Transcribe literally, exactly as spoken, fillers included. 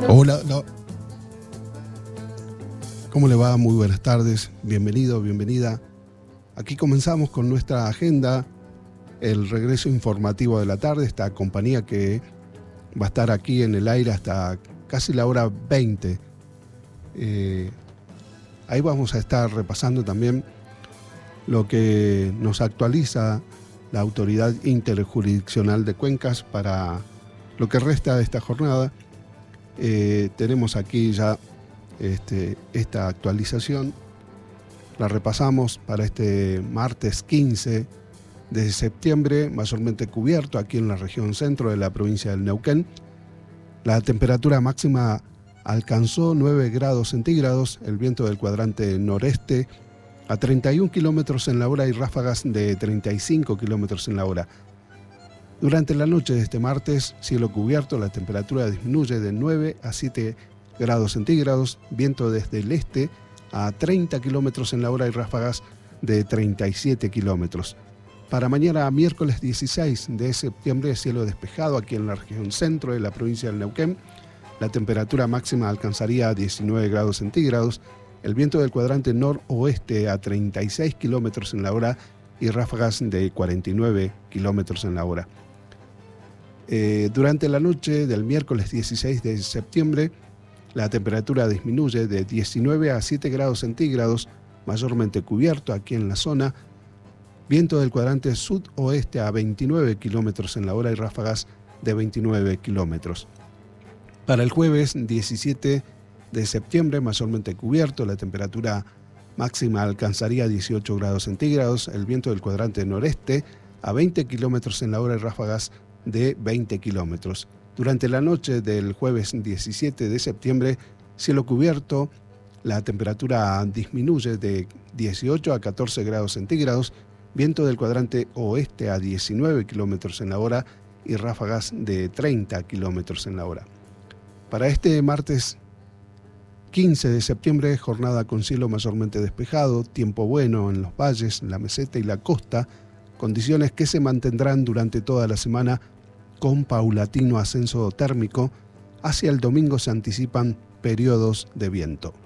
Hola, no. ¿Cómo le va? Muy buenas tardes, bienvenido, bienvenida. Aquí comenzamos con nuestra agenda, el regreso informativo de la tarde, esta compañía que va a estar aquí en el aire hasta casi la hora veinte. Eh, ahí vamos a estar repasando también lo que nos actualiza la Autoridad Interjurisdiccional de Cuencas para lo que resta de esta jornada. Eh, tenemos aquí ya este, esta actualización, la repasamos para este martes quince de septiembre, mayormente cubierto aquí en la región centro de la provincia del Neuquén. La temperatura máxima alcanzó nueve grados centígrados, el viento del cuadrante noreste a treinta y un kilómetros en la hora y ráfagas de treinta y cinco kilómetros en la hora. Durante la noche de este martes, cielo cubierto, la temperatura disminuye de nueve a siete grados centígrados, viento desde el este a treinta kilómetros en la hora y ráfagas de treinta y siete kilómetros. Para mañana, miércoles dieciséis de septiembre, cielo despejado aquí en la región centro de la provincia del Neuquén. La temperatura máxima alcanzaría diecinueve grados centígrados, el viento del cuadrante noroeste a treinta y seis kilómetros en la hora y ráfagas de cuarenta y nueve kilómetros en la hora. Eh, durante la noche del miércoles dieciséis de septiembre, la temperatura disminuye de diecinueve a siete grados centígrados, mayormente cubierto aquí en la zona. Viento del cuadrante sudoeste a veintinueve kilómetros en la hora y ráfagas de veintinueve kilómetros. Para el jueves diecisiete de septiembre, mayormente cubierto, la temperatura máxima alcanzaría dieciocho grados centígrados, el viento del cuadrante noreste a veinte kilómetros en la hora y ráfagas de veinte kilómetros. Durante la noche del jueves diecisiete de septiembre, cielo cubierto, la temperatura disminuye de dieciocho a catorce grados centígrados, viento del cuadrante oeste a diecinueve kilómetros en la hora y ráfagas de treinta kilómetros en la hora. Para este martes quince de septiembre, jornada con cielo mayormente despejado, tiempo bueno en los valles, la meseta y la costa, condiciones que se mantendrán durante toda la semana con paulatino ascenso térmico. Hacia el domingo se anticipan periodos de viento.